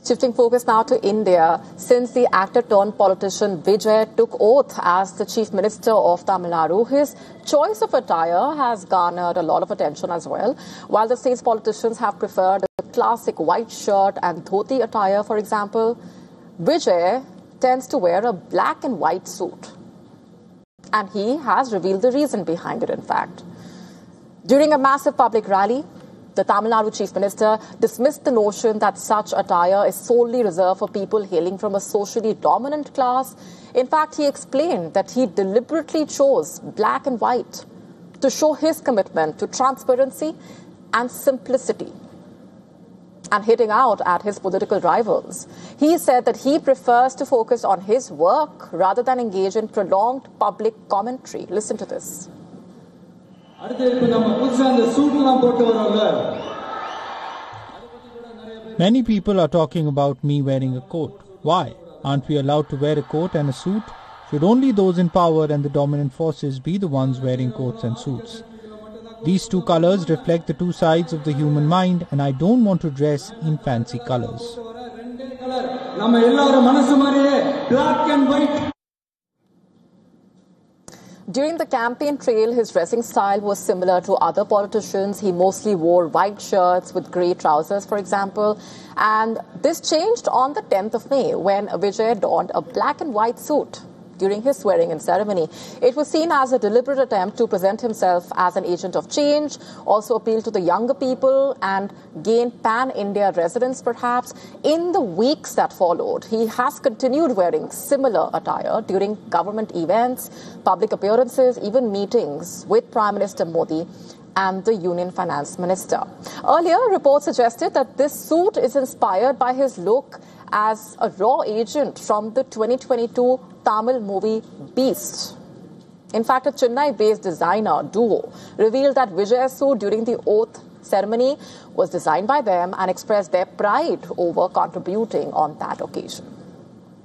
Shifting focus now to India, since the actor-turned-politician Vijay took oath as the Chief Minister of Tamil Nadu, his choice of attire has garnered a lot of attention as well. While the state's politicians have preferred a classic white shirt and dhoti attire, for example, Vijay tends to wear a black and white suit. And he has revealed the reason behind it, in fact. During a massive public rally, the Tamil Nadu Chief Minister dismissed the notion that such attire is solely reserved for people hailing from a socially dominant class. In fact, he explained that he deliberately chose black and white to show his commitment to transparency and simplicity. And hitting out at his political rivals, he said that he prefers to focus on his work rather than engage in prolonged public commentary. Listen to this. Many people are talking about me wearing a coat. Why? Aren't we allowed to wear a coat and a suit? Should only those in power and the dominant forces be the ones wearing coats and suits? These two colors reflect the two sides of the human mind, and I don't want to dress in fancy colors. During the campaign trail, his dressing style was similar to other politicians. He mostly wore white shirts with grey trousers, for example. And this changed on the 10th of May when Vijay donned a black and white suit during his swearing-in ceremony. It was seen as a deliberate attempt to present himself as an agent of change, also appeal to the younger people and gain pan-India residents, perhaps. In the weeks that followed, he has continued wearing similar attire during government events, public appearances, even meetings with Prime Minister Modi and the Union Finance Minister. Earlier, reports suggested that this suit is inspired by his look as a raw agent from the 2022 Tamil movie Beast. In fact, a Chennai-based designer duo revealed that Vijay's suit during the oath ceremony was designed by them and expressed their pride over contributing on that occasion.